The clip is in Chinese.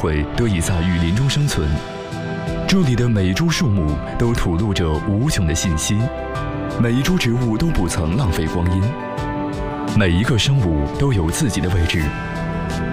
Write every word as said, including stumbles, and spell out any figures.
会得以在雨林中生存。这里的每一株树木都吐露着无穷的信息，每一株植物都不曾浪费光阴，每一个生物都有自己的位置，